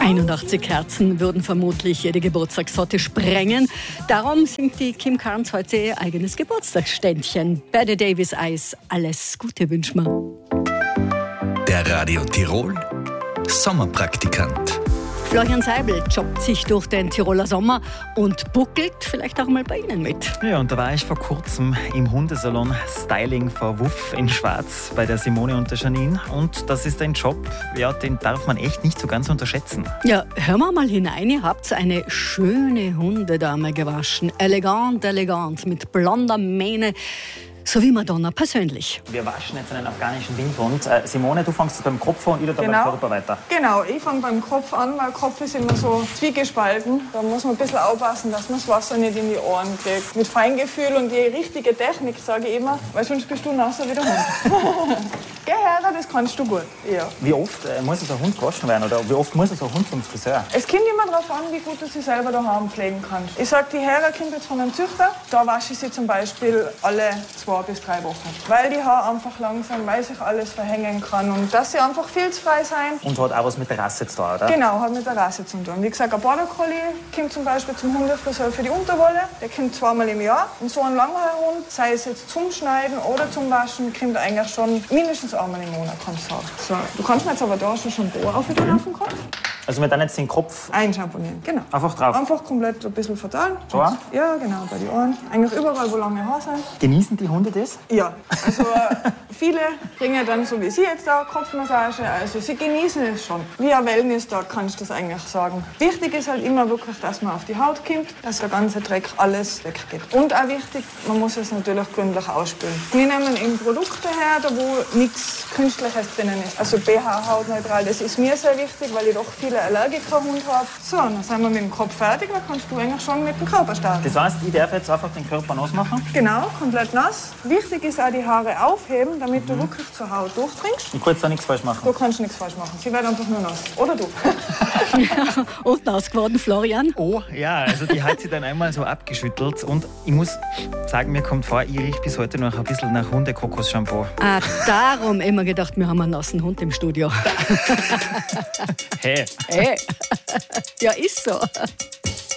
81 Kerzen würden vermutlich jede Geburtstagstorte sprengen. Darum singt die Kim Carnes heute ihr eigenes Geburtstagsständchen. Bette Davis Eis, alles Gute wünschen wir. Der Radio Tirol Sommerpraktikant. Florian Seibel jobbt sich durch den Tiroler Sommer und buckelt vielleicht auch mal bei Ihnen mit. Ja, und da war ich vor kurzem im Hundesalon Styling for Wuff in Schwarz bei der Simone und der Janine. Und das ist ein Job, ja, den darf man echt nicht so ganz unterschätzen. Ja, hören wir mal hinein. Ihr habt eine schöne Hundedame gewaschen. Elegant, mit blonder Mähne. So wie Madonna persönlich. Wir waschen jetzt einen afghanischen Windhund. Simone, du fängst beim Kopf an, ich beim Körper weiter. Genau, ich fange beim Kopf an, weil der Kopf ist immer so zwiegespalten. Da muss man ein bisschen aufpassen, dass man das Wasser nicht in die Ohren kriegt. Mit Feingefühl und die richtige Technik, sage ich immer, weil sonst bist du nasser wie der Hund. Geh her, das kannst du gut. Ja. Wie oft muss so ein Hund gewaschen werden oder wie oft muss so ein Hund zum Friseur? Es kommt immer darauf an, wie gut du sie selber daheim pflegen kannst. Ich sage, die Haare kommt jetzt von einem Züchter. Da wasche ich sie zum Beispiel alle 2 bis 3 Wochen. Weil die Haare einfach langsam, weil sich alles verhängen kann und dass sie einfach filzfrei sein. Und hat auch was mit der Rasse zu tun, oder? Genau, hat mit der Rasse zu tun. Wie gesagt, ein Border Collie kommt zum Beispiel zum Hundefriseur für die Unterwolle. Der kommt 2-mal im Jahr. Und so ein Langhaarhund, sei es jetzt zum Schneiden oder zum Waschen, kommt eigentlich schon mindestens einmal im Monat, kannst du sagen. So, du kannst mir jetzt aber da schon Shampoo aufhören auf den Kopf. Also wir dann jetzt den Kopf einschamponieren, genau. Einfach drauf? Einfach komplett ein bisschen verteilen. Da? Ja, genau, bei den Ohren. Eigentlich überall, wo lange Haare sind. Genießen die Hunde das? Ja, also viele kriegen dann, so wie Sie jetzt da, Kopfmassage. Also sie genießen es schon. Wie ein Wellness-Tag kannst du das eigentlich sagen. Wichtig ist halt immer wirklich, dass man auf die Haut kommt, dass der ganze Dreck alles weggeht. Und auch wichtig, man muss es natürlich gründlich ausspülen. Wir nehmen eben Produkte her, da wo nichts Künstliches drinnen ist. Also pH-hautneutral, das ist mir sehr wichtig, weil ich doch viele Allergiker-Hund habe. So, dann sind wir mit dem Kopf fertig, dann kannst du eigentlich schon mit dem Körper starten. Das heißt, ich darf jetzt einfach den Körper nass machen? Genau, komplett nass. Wichtig ist auch die Haare aufheben, damit du wirklich zur Haut durchdringst. Ich kann jetzt da nichts falsch machen? Du kannst nichts falsch machen, sie werden einfach nur nass. Oder du. Und nass geworden, Florian? Oh, ja, also die hat sie dann einmal so abgeschüttelt. Und ich muss sagen, mir kommt vor, ich rieche bis heute noch ein bisschen nach Hundekokos-Shampoo. Ah, darum immer gedacht, wir haben einen nassen Hund im Studio. Hey. Hey. Ja, ist so.